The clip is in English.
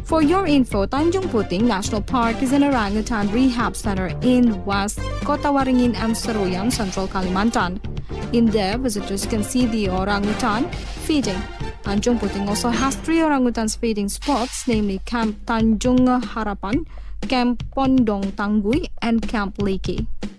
For your info, Tanjung Puting National Park is an orangutan rehab center in West Kota Waringin and Seroyan, Central Kalimantan. In there, visitors can see the orangutan feeding. Tanjung Puting also has 3 orangutans feeding spots, namely Camp Tanjung Harapan, Camp Pondong Tanggui, and Camp Liki.